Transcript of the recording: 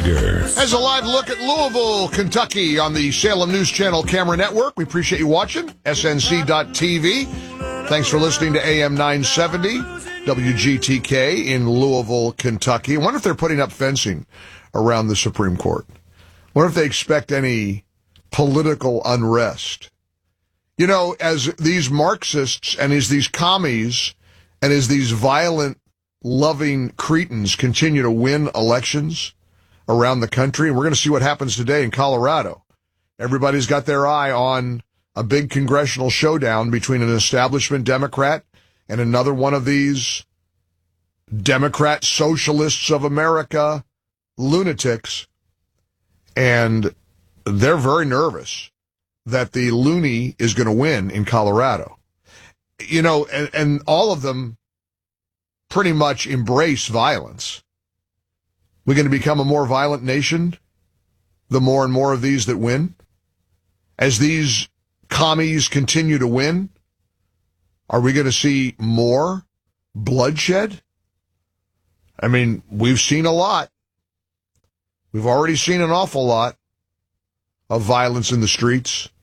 Prager. As a live look at Louisville, Kentucky on the Salem News Channel Camera Network. We appreciate you watching. SNC.TV. Thanks for listening to AM 970 WGTK in Louisville, Kentucky. I wonder if they're putting up fencing around the Supreme Court. I wonder if they expect any political unrest. You know, as these Marxists and as these commies and as these violent, loving cretins continue to win elections around the country, and we're going to see what happens today in Colorado. Everybody's got their eye on a big congressional showdown between an establishment Democrat and another one of these Democrat Socialists of America lunatics. And they're very nervous that the loony is going to win in Colorado. You know, and all of them pretty much embrace violence. We're going to become a more violent nation the more and more of these that win. As these commies continue to win, are we going to see more bloodshed? I mean, we've seen a lot. We've already seen an awful lot of violence in the streets.